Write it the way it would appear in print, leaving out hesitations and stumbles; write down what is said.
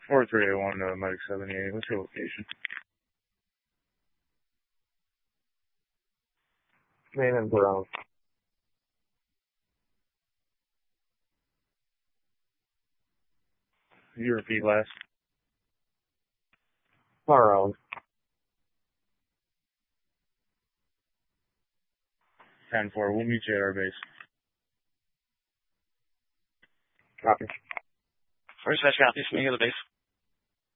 4301 Medic 78. What's your location? Main and Brown. You repeat last. Far out. 10-4. We'll meet you at our base. Copy. First, copy. Meeting at the base.